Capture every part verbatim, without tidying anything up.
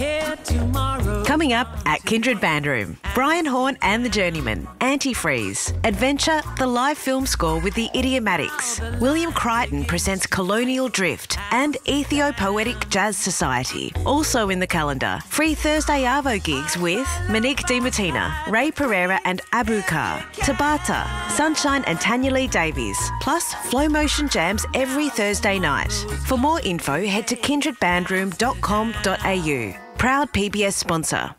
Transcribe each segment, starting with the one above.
here tomorrow. Coming up at Kindred Bandroom, Brian Horn and the Journeyman, Antifreeze, Adventure, the live film score with the Idiomatics. William Crichton presents Colonial Drift and Ethiopoetic Jazz Society. Also in the calendar, free Thursday Arvo gigs with Monique DiMartina, Ray Pereira and Abu Kar, Tabata, Sunshine and Tanya Lee Davies, plus Flow Motion jams every Thursday night. For more info, head to kindred bandroom dot com dot a u. Proud P B S sponsor.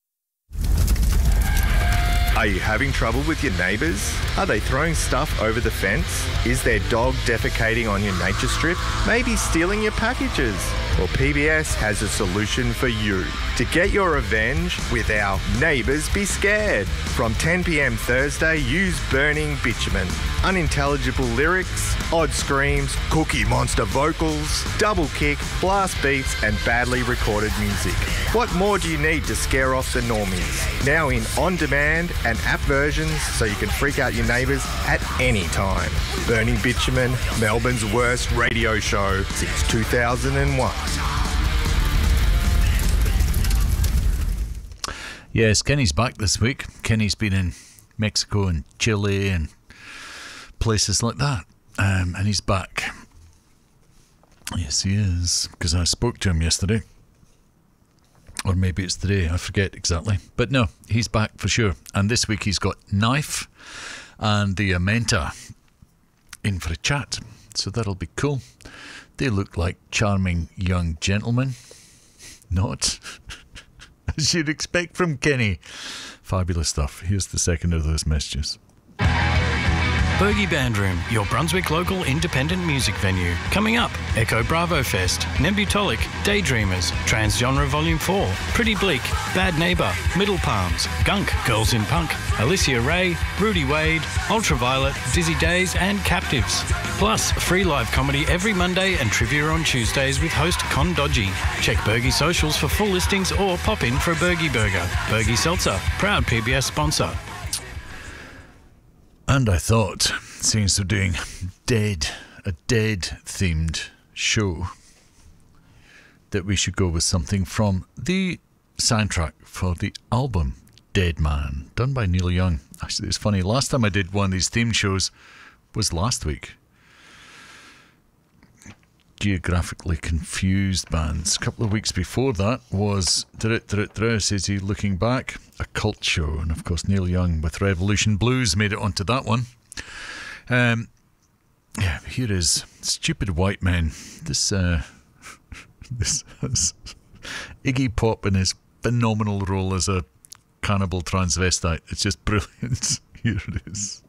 Are you having trouble with your neighbours? Are they throwing stuff over the fence? Is their dog defecating on your nature strip? Maybe stealing your packages? Well, P B S has a solution for you. To get your revenge with our Neighbours Be Scared. From ten p m Thursday, use Burning Bitumen. Unintelligible lyrics, odd screams, Cookie Monster vocals, double kick, blast beats and badly recorded music. What more do you need to scare off the normies? Now in on-demand and app versions so you can freak out your neighbours at any time. Burning Bitumen, Melbourne's worst radio show since two thousand one. Yes, Kenny's back this week. Kenny's been in Mexico and Chile and places like that. Um, and he's back. Yes, he is. Because I spoke to him yesterday. Or maybe it's today, I forget exactly. But no, he's back for sure. And this week he's got Knife and the Amenta in for a chat. So that'll be cool. They look like charming young gentlemen. Not as you'd expect from Kenny. Fabulous stuff. Here's the second of those messages. Bergie Bandroom, your Brunswick local independent music venue. Coming up, Echo Bravo Fest, Nebutolic, Daydreamers, Transgenre Volume four, Pretty Bleak, Bad Neighbour, Middle Palms, Gunk, Girls in Punk, Alicia Ray, Rudy Wade, Ultraviolet, Dizzy Days and Captives. Plus, free live comedy every Monday and trivia on Tuesdays with host Con Dodgy. Check Bergie socials for full listings or pop in for a Bergie Burger. Bergie Seltzer, proud P B S sponsor. And I thought, since they're doing Dead, a Dead-themed show, that we should go with something from the soundtrack for the album Dead Man, done by Neil Young. Actually, it's funny, last time I did one of these theme shows was last week. Geographically Confused Bands. A couple of weeks before that was says he looking back, a cult show, and of course Neil Young with Revolution Blues made it onto that one. Um, yeah, here is Stupid White Men. This uh, this has Iggy Pop in his phenomenal role as a cannibal transvestite. It's just brilliant. Here it is.